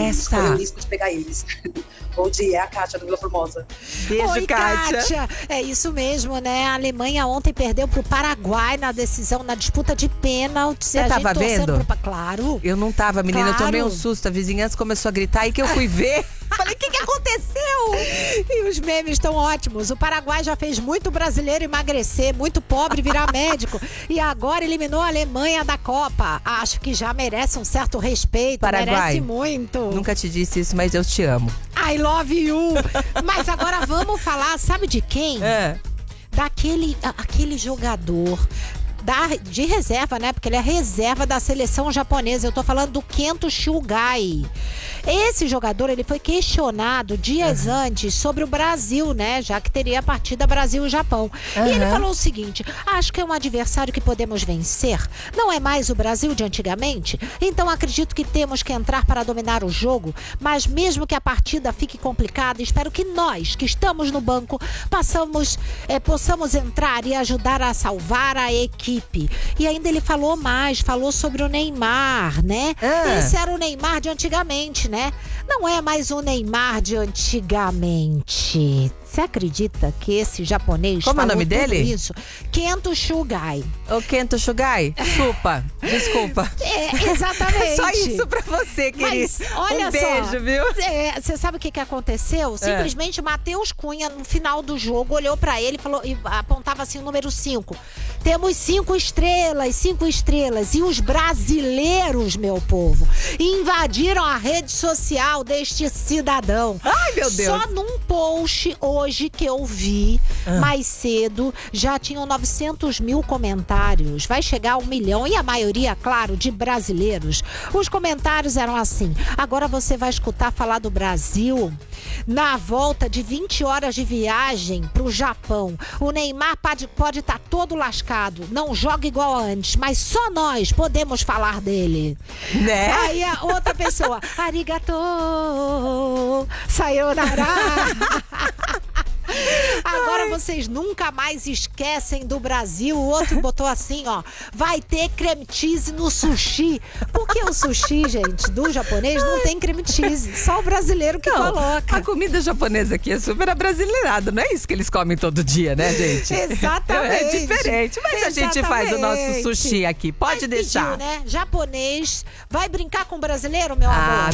essa. Correu o risco de pegar eles. Bom dia, é a Kátia do Vila Formosa. Beijo, Oi, Kátia. É isso mesmo, né? A Alemanha ontem perdeu pro Paraguai na decisão, na disputa de pênaltis. Você tava vendo? Claro. Eu não tava, menina, Claro. eu tomei um susto. A vizinhança começou a gritar e que eu fui ver. Falei, o que aconteceu? E os memes estão ótimos. O Paraguai já fez muito brasileiro emagrecer, muito pobre virar médico. E agora eliminou a Alemanha da Copa. Acho que já merece um certo respeito. Paraguai. Merece muito. Nunca te disse isso, mas eu te amo. I love you. Mas agora vamos falar, sabe de quem? Aquele jogador de reserva, né? Porque ele é reserva da seleção japonesa. Eu tô falando do Kento Shugai. Esse jogador, ele foi questionado dias antes sobre o Brasil, né? Já que teria a partida Brasil e Japão. E ele falou o seguinte: acho que é um adversário que podemos vencer. Não é mais o Brasil de antigamente. Então acredito que temos que entrar para dominar o jogo. Mas mesmo que a partida fique complicada, espero que nós, que estamos no banco, possamos entrar e ajudar a salvar a equipe. E ainda ele falou sobre o Neymar, né? Esse era o Neymar de antigamente, né? Não é mais o Neymar de antigamente. Você acredita que esse japonês Como é o falou nome tudo dele? isso? Kento Shugai. Ô, Kento Shugai, desculpa. Exatamente. Só isso pra você, querido. Mas olha um beijo, só, viu? Você sabe o que aconteceu? Simplesmente Matheus Cunha, no final do jogo, olhou pra ele e apontava assim o número 5. Temos 5 estrelas. E os brasileiros, meu povo, invadiram a rede social deste cidadão. Ai, meu Deus. Só num post hoje que eu vi mais cedo, já tinham 900 mil comentários. Vai chegar a 1 milhão. E a maioria, claro, de brasileiros. Os comentários eram assim: agora você vai escutar falar do Brasil na volta de 20 horas de viagem pro Japão. O Neymar pode estar todo lascado, não joga igual a antes, mas só nós podemos falar dele. Né? Aí a outra pessoa: arigato, sayonara. Agora vocês nunca mais esquecem do Brasil. O outro botou assim, ó: vai ter creme cheese no sushi. Porque o sushi, gente, do japonês não tem creme cheese. Só o brasileiro que coloca. A comida japonesa aqui é super abrasileirada. Não é isso que eles comem todo dia, né, gente? Exatamente. É diferente. Mas a gente faz o nosso sushi aqui. Pode Mas deixar. pediu, né? Japonês. Vai brincar com o brasileiro, meu amor?